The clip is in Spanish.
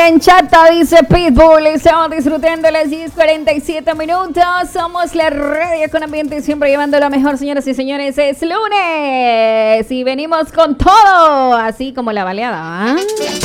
en chata, dice Pitbull. Estamos disfrutando las 10:47 minutos. Somos la radio con ambiente, siempre llevando lo mejor, señoras y señores. Es lunes y venimos con todo, así como la baleada, ¿eh?